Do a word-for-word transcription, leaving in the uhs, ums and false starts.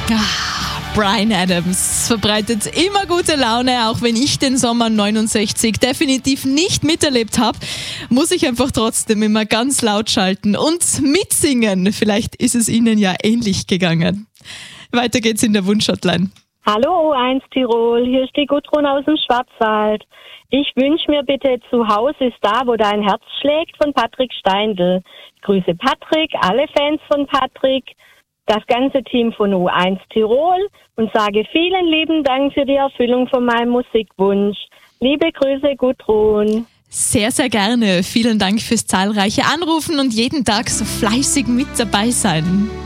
Ah, Bryan Adams verbreitet immer gute Laune, auch wenn ich den Sommer neunundsechzig definitiv nicht miterlebt habe, muss ich einfach trotzdem immer ganz laut schalten und mitsingen. Vielleicht ist es Ihnen ja ähnlich gegangen. Weiter geht's in der Wunschhotline. Hallo O eins Tirol, hier ist die Gudrun aus dem Schwarzwald. Ich wünsche mir bitte "Zu Hause ist da, wo dein Herz schlägt" von Patrick Steindl. Ich grüße Patrick, alle Fans von Patrick, das ganze Team von O eins Tirol und sage vielen lieben Dank für die Erfüllung von meinem Musikwunsch. Liebe Grüße, Gudrun. Sehr, sehr gerne. Vielen Dank fürs zahlreiche Anrufen und jeden Tag so fleißig mit dabei sein.